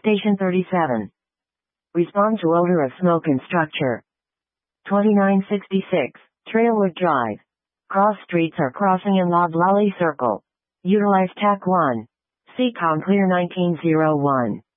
Station 37. Respond to odor of smoke and structure. 2966, Trailwood Drive. Cross streets are crossing in Loblolly Circle. Utilize TAC 1. CCOM Clear 1901.